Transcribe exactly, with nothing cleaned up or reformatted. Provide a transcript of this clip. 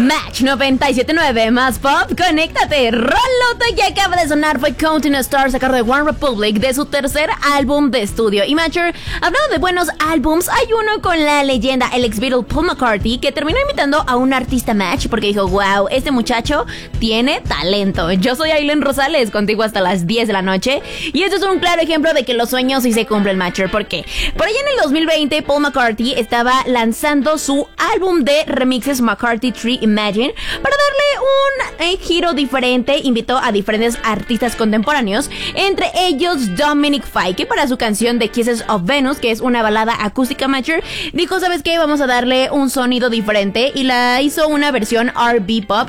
Match noventa y siete punto nueve más pop, conéctate. Rolota que acaba de sonar fue Counting Stars, sacado de One Republic de su tercer álbum de estudio. Y Matcher, hablando de buenos álbums, hay uno con la leyenda, el ex Beatle Paul McCartney, que terminó invitando a un artista Match porque dijo, wow, este muchacho tiene talento. Yo soy Aileen Rosales, contigo hasta las diez de la noche. Y esto es un claro ejemplo de que los sueños sí se cumplen, Matcher. ¿Por qué? Por allá en el dos mil veinte, Paul McCartney estaba lanzando su álbum de remixes McCartney Tree Imagine. Para darle un eh, giro diferente, invitó a diferentes artistas contemporáneos, entre ellos Dominic Fike, que para su canción The Kisses of Venus, que es una balada acústica, Matcher, dijo, ¿sabes qué? Vamos a darle un sonido diferente, y la hizo una versión R and B pop